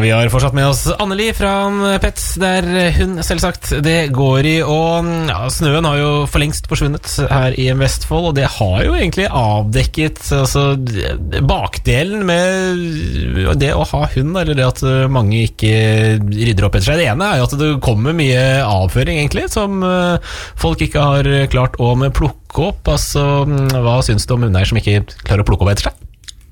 Vi har fortsatt med oss Anneli fra Pets, der hun selvsagt det går i, og snøen har jo for lengst forsvunnet her i Vestfold, og det har jo egentlig avdekket bakdelen med det å ha hund, eller det at mange ikke rydder opp etter seg. Det ene er jo at det kommer mye avføring egentlig, som folk ikke har klart å plukke opp. Hva synes du om hundeeier som ikke klarer å plukke opp etter seg?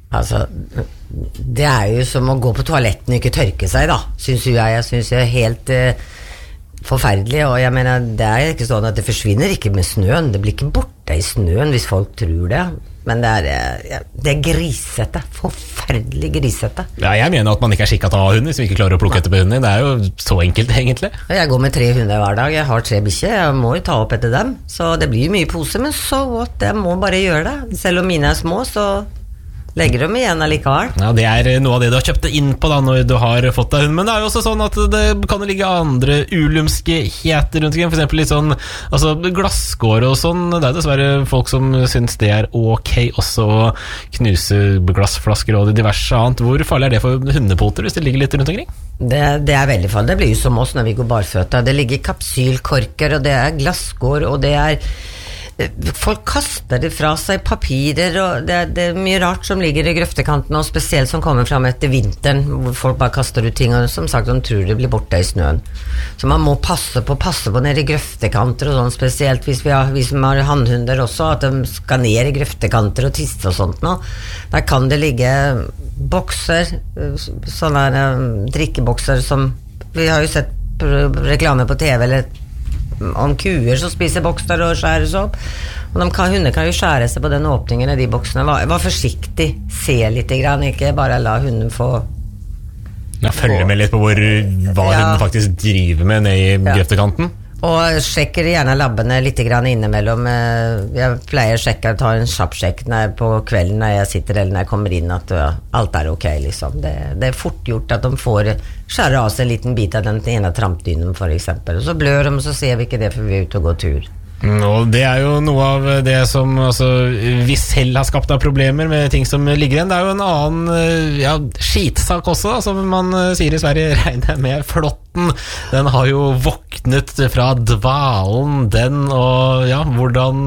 Det er jo som å gå på toaletten og ikke tørke seg da, synes jeg. Jeg synes det er helt forferdelig, og jeg mener, det er ikke sånn at det forsvinner ikke med snøen, det blir ikke borte i snøen hvis folk tror det, men det er grisete, forferdelig grisete. Ja, jeg mener at man ikke er skikket til å ha hund hvis vi ikke klarer å plukke etter på hunden. Det er jo så enkelt egentlig. Jeg går med 3 hunder hver dag, jeg har 3 bikkjer, jeg må jo ta opp etter dem, så det blir mye pose, men så what, jeg må bare gjøre det. Selv om mine er små, så legger dem igjen allikevel. Ja, det er noe av det du har kjøpt inn på da, når du har fått deg hund, men det er jo også sånn at det kan ligge andre ulumske heter rundt omkring, for eksempel litt sånn, glasskår og sånn. Det er dessverre folk som synes det er ok også å knuse glassflasker og det diverse annet. Hvor farlig er det for hundepoter hvis det ligger litt rundt omkring? Det er veldig farlig. Det blir jo som oss når vi går barføtta. Det ligger kapsylkorker, og det er glasskår, og det er folk kaster det fra seg, papirer, og det er mye rart som ligger i grøftekanten, og spesielt som kommer frem etter vinteren, hvor folk bare kaster ut ting, og som sagt, de tror det blir borte i snøen. Så man må passe på ned i grøftekanter og sånn, spesielt hvis vi som har handhunder også, at de skal ned i grøftekanter og tisse og sånt nå. Der kan det ligge bokser, sånne drikkebokser som, vi har jo sett reklame på TV, eller om kuer som spiser bokser og skjæres opp, og hunder kan jo skjære seg på den åpningen i de boksene. Var forsiktig, se litt grann, ikke bare la hunden få følge med litt på hva hunden faktisk driver med ned i grøftekanten. Og sjekker gjerne labbene litt grann innimellom. Jeg pleier å sjekke, ta en kjapp sjekk på kvelden når jeg sitter eller når jeg kommer inn, at alt er ok liksom. Det er fort gjort at de får skjære av seg en liten bit av den ene trampdynen for eksempel, og så blør de, så ser vi ikke det før vi er ute og går tur. Og det er jo noe av det som vi selv har skapt av problemer med ting som ligger igjen. Det er jo en annen skitsak også, som man sier i Sverige, regner jeg med. Flåtten, den har jo våknet fra dvalen, den, og hvordan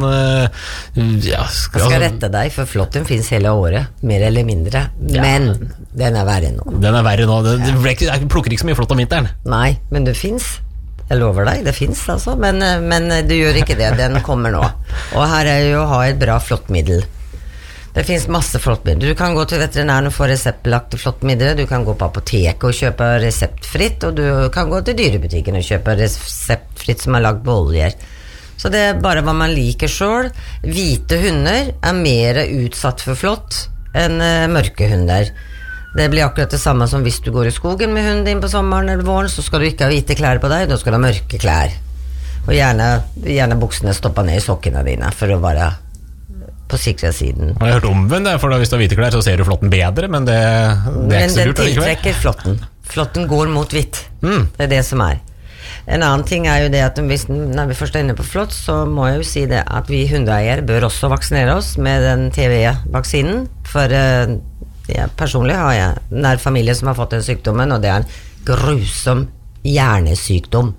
jeg skal rette deg, for flåtten finnes hele året, mer eller mindre, men den er verre nå. Den er verre nå, jeg plukker ikke så mye flått om vinteren. Nei, men det finnes. Jeg lover deg, det finnes altså, men du gjør ikke det, den kommer nå. Og her er jo å ha et bra flåttmiddel. Det finnes masse flåttmiddel. Du kan gå til veterinæren og få reseptbelagte flåttmidler, du kan gå på apoteket og kjøpe reseptfritt, og du kan gå til dyrebutikken og kjøpe reseptfritt som er lagt på oljer. Så det er bare hva man liker selv. Hvite hunder er mer utsatt for flått enn mørke hunder. Det blir akkurat det samme som hvis du går i skogen med hunden din på sommeren eller våren, så skal du ikke ha hvite klær på deg, da skal du ha mørke klær. Og gjerne buksene stoppet ned i sokkene dine, for å være på sikre siden. Jeg har hørt omvendt, for da hvis du har hvite klær så ser du flåtten bedre, men det er ikke så lurt. Men den tiltrekker flåtten. Flåtten går mot hvitt. Det er det som er. En annen ting er jo det at når vi først er inne på flått, så må jeg jo si det at vi hundeeier bør også vaksinere oss med den TV-vaksinen, for personlig har jeg nær familie som har fått den sykdommen, og det er en grusom hjernesykdom.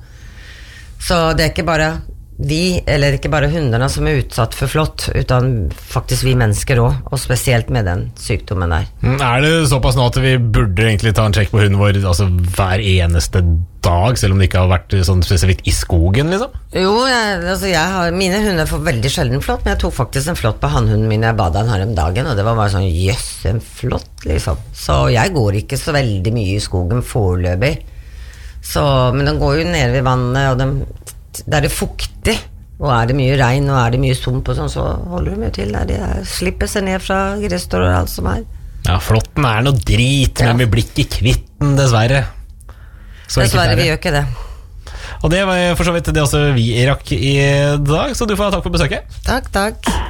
Så det er ikke bare vi, eller ikke bare hundene som er utsatt for flått, utan faktisk vi mennesker også, og spesielt med den sykdommen der. Er det såpass nå at vi burde egentlig ta en sjekk på hunden vår hver eneste dag, selv om det ikke har vært sånn spesifikt i skogen, liksom? Jo, mine hunder får veldig sjelden flått, men jeg tok faktisk en flått på hannhunden min, jeg badet den her om dagen, og det var bare sånn, jøss, en flått, liksom. Så jeg går ikke så veldig mye i skogen foreløpig, men den går jo ned ved vannet, og der er det fuktig, og er det mye regn, og er det mye sump og sånn, så holder de jo til der, de slipper seg ned fra grestor og alt som er. Ja, flåtten er noe drit, men vi blir ikke kvitt den, dessverre. Dessverre, vi gjør ikke det. Og det var for så vidt det også vi rakk i dag, så du får ha takk for besøket. Takk.